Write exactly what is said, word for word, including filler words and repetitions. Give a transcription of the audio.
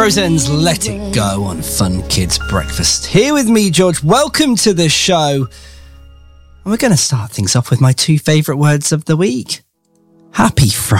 Frozen's Let It Go on Fun Kids Breakfast. Here with me, George. Welcome to the show. And we're going to start things off with my two favourite words of the week. Happy Friday.